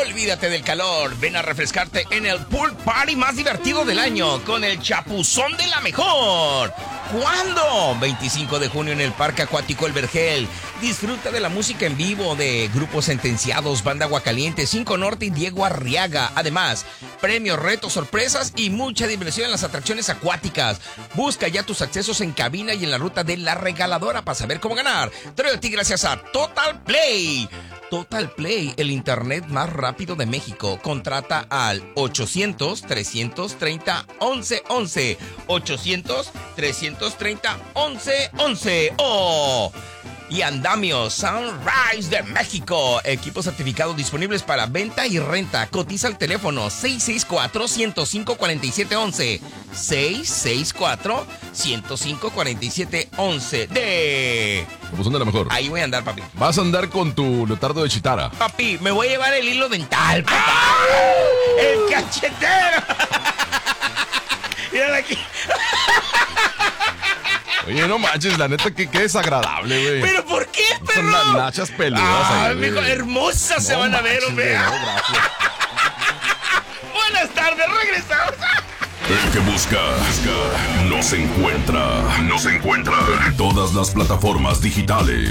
Olvídate del calor, ven a refrescarte en el pool party más divertido del año con el Chapuzón de la Mejor. ¿Cuándo? 25 de junio en el Parque Acuático El Vergel. Disfruta de la música en vivo de Grupos Sentenciados, Banda Aguacaliente, 5 Norte y Diego Arriaga. Además, premios, retos, sorpresas y mucha diversión en las atracciones acuáticas. Busca ya tus accesos en cabina y en la ruta de La Regaladora para saber cómo ganar. Traigo a ti gracias a Total Play. Total Play, el internet más rápido de México. Contrata al 800-330-1111. 800-330-1111. ¡Oh! Y Andamio Sunrise de México. Equipos certificados disponibles para venta y renta. Cotiza al teléfono 664-105-4711. 664-105-4711. De... Chapuzón de la Mejor. Ahí voy a andar, papi. Vas a andar con tu leotardo de Chitara. Papi, me voy a llevar el hilo dental, papá. ¡El cachetero! Mírala aquí. Oye, no manches, la neta, que desagradable, güey. ¿Pero por qué, perro? Son las nachas peludas. Ay, mijo, hermosas se van a ver, hombre. No, gracias. Buenas tardes, regresamos. El que busca, no se encuentra. En todas las plataformas digitales.